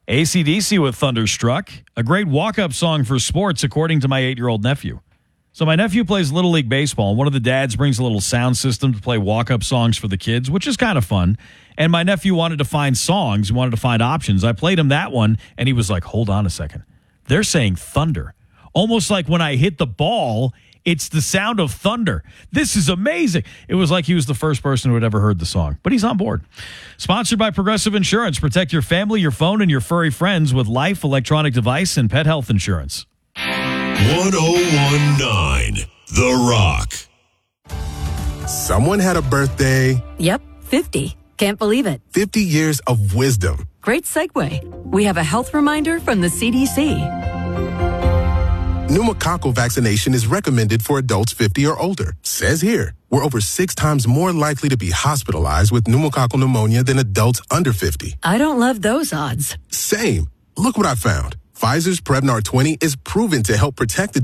AC/DC with Thunderstruck, a great walk-up song for sports, according to my 8-year-old nephew. So my nephew plays Little League Baseball, and one of the dads brings a little sound system to play walk-up songs for the kids, which is kind of fun. And my nephew wanted to find songs, wanted to find options. I played him that one, and he was like, hold on a second. They're saying thunder. Almost like when I hit the ball, it's the sound of thunder. This is amazing. It was like he was the first person who had ever heard the song. But he's on board. Sponsored by Progressive Insurance. Protect your family, your phone, and your furry friends with life, electronic device, and pet health insurance. 1019 The Rock. Someone had a birthday. Yep, 50. Can't believe it. 50 years of wisdom. Great segue. We have a health reminder from the CDC. Pneumococcal vaccination is recommended for adults 50 or older. Says here, we're over 6 times more likely to be hospitalized with pneumococcal pneumonia than adults under 50. I don't love those odds. Same. Look what I found. Pfizer's Prevnar 20 is proven to help protect the